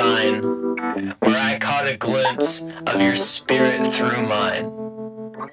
sign where I caught a glimpse of your spirit through mine.